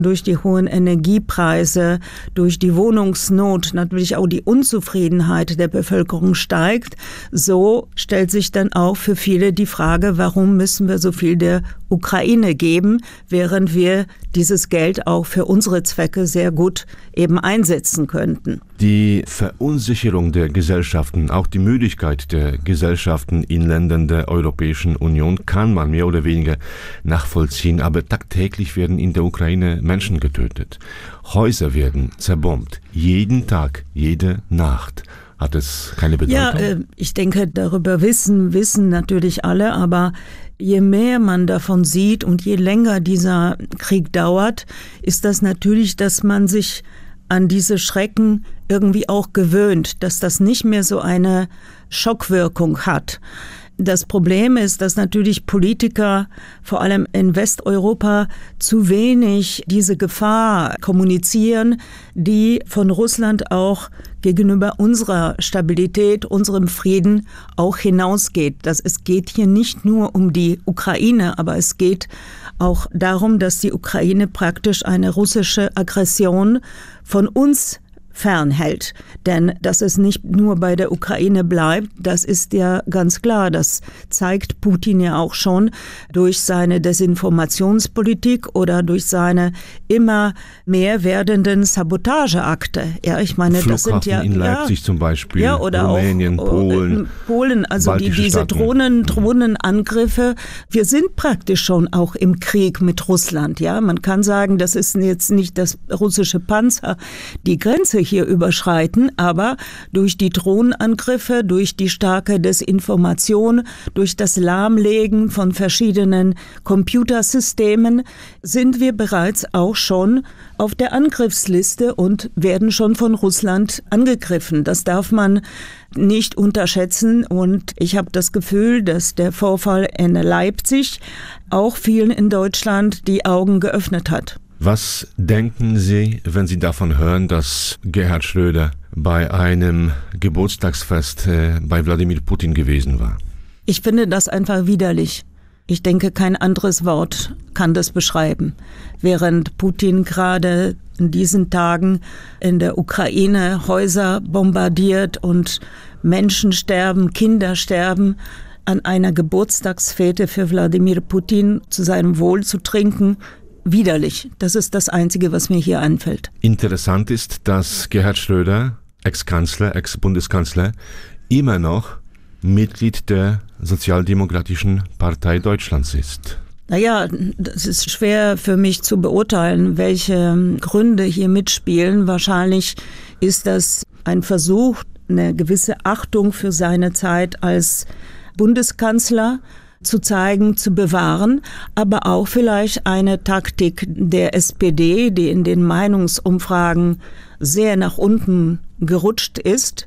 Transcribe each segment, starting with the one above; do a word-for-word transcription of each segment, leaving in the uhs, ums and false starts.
durch die hohen Energiepreise, durch die Wohnungsnot, natürlich auch die Unzufriedenheit der Bevölkerung steigt. So stellt sich dann auch für viele die Frage, warum müssen wir so viel der Ukraine geben, während wir dieses Geld auch für unsere Zwecke sehr gut eben einsetzen könnten. Die Verunsicherung der Gesellschaften, auch die Müdigkeit der Gesellschaften in Ländern der Europäischen Union kann man mehr oder weniger nachvollziehen, aber tagtäglich werden in der Ukraine Menschen getötet. Häuser werden zerbombt, jeden Tag, jede Nacht. Hat es keine Bedeutung? Ja, äh, ich denke, darüber wissen, wissen natürlich alle, aber je mehr man davon sieht und je länger dieser Krieg dauert, ist das natürlich, dass man sich an diese Schrecken irgendwie auch gewöhnt, dass das nicht mehr so eine Schockwirkung hat. Das Problem ist, dass natürlich Politiker, vor allem in Westeuropa, zu wenig diese Gefahr kommunizieren, die von Russland auch gegenüber unserer Stabilität, unserem Frieden auch hinausgeht. Das, es geht hier nicht nur um die Ukraine, aber es geht auch darum, dass die Ukraine praktisch eine russische Aggression von uns fernhält. Denn dass es nicht nur bei der Ukraine bleibt, das ist ja ganz klar. Das zeigt Putin ja auch schon durch seine Desinformationspolitik oder durch seine immer mehr werdenden Sabotageakte. Ja, ich meine, Flughafen das sind ja in Leipzig ja, zum Beispiel, ja, oder Rumänien, auch, Polen, Polen, also die, diese Staaten. Drohnen, Drohnenangriffe. Wir sind praktisch schon auch im Krieg mit Russland. Ja, man kann sagen, das ist jetzt nicht das russische Panzer, die Grenze hier überschreiten, aber durch die Drohnenangriffe, durch die starke Desinformation, durch das Lahmlegen von verschiedenen Computersystemen sind wir bereits auch schon auf der Angriffsliste und werden schon von Russland angegriffen. Das darf man nicht unterschätzen und ich habe das Gefühl, dass der Vorfall in Leipzig auch vielen in Deutschland die Augen geöffnet hat. Was denken Sie, wenn Sie davon hören, dass Gerhard Schröder bei einem Geburtstagsfest äh, bei Wladimir Putin gewesen war? Ich finde das einfach widerlich. Ich denke, kein anderes Wort kann das beschreiben. Während Putin gerade in diesen Tagen in der Ukraine Häuser bombardiert und Menschen sterben, Kinder sterben, an einer Geburtstagsfete für Wladimir Putin zu seinem Wohl zu trinken, widerlich. Das ist das Einzige, was mir hier einfällt. Interessant ist, dass Gerhard Schröder, Ex-Kanzler, Ex-Bundeskanzler, immer noch Mitglied der Sozialdemokratischen Partei Deutschlands ist. Naja, das ist schwer für mich zu beurteilen, welche Gründe hier mitspielen. Wahrscheinlich ist das ein Versuch, eine gewisse Achtung für seine Zeit als Bundeskanzler zu zeigen, zu bewahren, aber auch vielleicht eine Taktik der S P D, die in den Meinungsumfragen sehr nach unten gerutscht ist.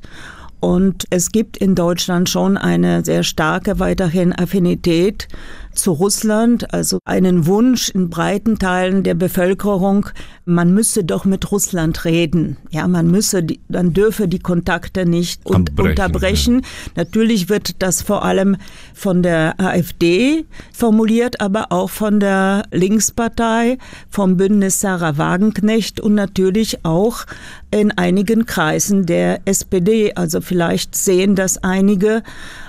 Und es gibt in Deutschland schon eine sehr starke weiterhin Affinität zu Russland, also einen Wunsch in breiten Teilen der Bevölkerung, man müsse doch mit Russland reden. Ja, man müsse, die, man dürfe die Kontakte nicht un- unterbrechen. Ja. Natürlich wird das vor allem von der AfD formuliert, aber auch von der Linkspartei, vom Bündnis Sarah Wagenknecht und natürlich auch in einigen Kreisen der S P D. Also vielleicht sehen das einige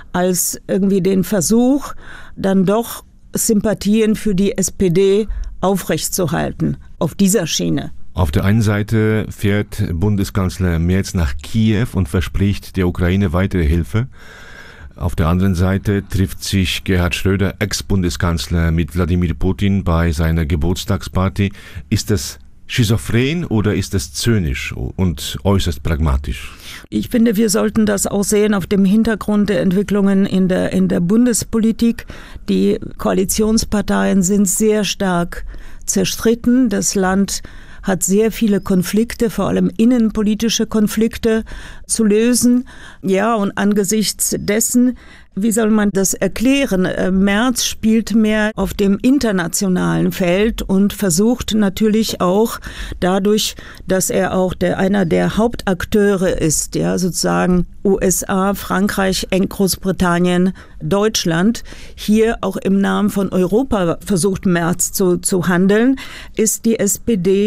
als irgendwie den Versuch, dann doch Sympathien für die S P D aufrechtzuerhalten, auf dieser Schiene. Auf der einen Seite fährt Bundeskanzler Merz nach Kiew und verspricht der Ukraine weitere Hilfe. Auf der anderen Seite trifft sich Gerhard Schröder, Ex-Bundeskanzler, mit Wladimir Putin bei seiner Geburtstagsparty. Ist das schizophren oder ist das zynisch und äußerst pragmatisch? Ich finde, wir sollten das auch sehen auf dem Hintergrund der Entwicklungen in der, in der Bundespolitik. Die Koalitionsparteien sind sehr stark zerstritten. Das Land hat sehr viele Konflikte, vor allem innenpolitische Konflikte zu lösen. Ja, und angesichts dessen, wie soll man das erklären? Merz spielt mehr auf dem internationalen Feld und versucht natürlich auch dadurch, dass er auch der, einer der Hauptakteure ist, ja, sozusagen U S A, Frankreich, Großbritannien, Deutschland, hier auch im Namen von Europa versucht Merz zu, zu handeln, ist die S P D